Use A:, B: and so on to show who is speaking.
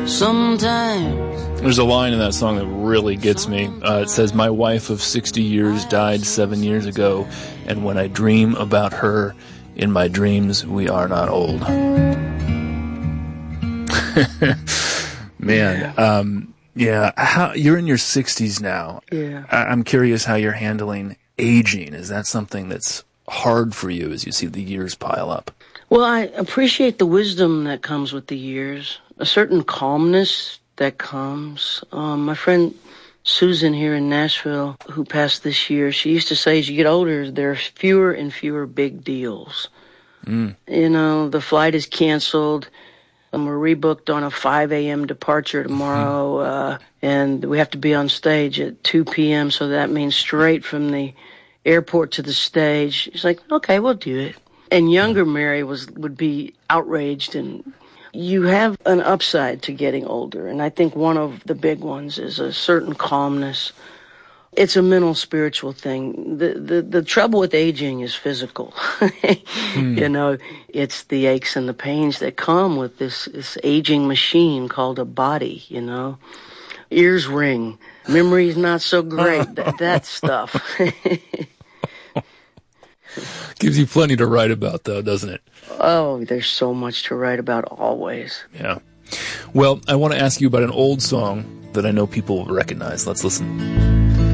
A: Sometimes.
B: There's a line in that song that really gets me. It says, "My wife of 60 years died 7 years ago, and when I dream about her, in my dreams we are not old." Man, yeah. You're in your 60s now.
A: Yeah.
B: I'm curious how you're handling aging. Is that something that's hard for you as you see the years pile up?
A: Well, I appreciate the wisdom that comes with the years, a certain calmness that comes. My friend Susan here in Nashville, who passed this year, she used to say as you get older, there's fewer and fewer big deals. You know, the flight is canceled, and we're rebooked on a 5 a.m. departure tomorrow, and we have to be on stage at 2 p.m., so that means straight from the airport to the stage. She's like, okay, we'll do it. And younger Mary would be outraged, and you have an upside to getting older, and I think one of the big ones is a certain calmness. It's a mental, spiritual thing. The trouble with aging is physical. You know, it's the aches and the pains that come with this aging machine called a body, you know. Ears ring. Memory's not so great. That stuff.
B: Gives you plenty to write about, though, doesn't it?
A: Oh, there's so much to write about always.
B: Yeah. Well, I want to ask you about an old song that I know people will recognize. Let's listen.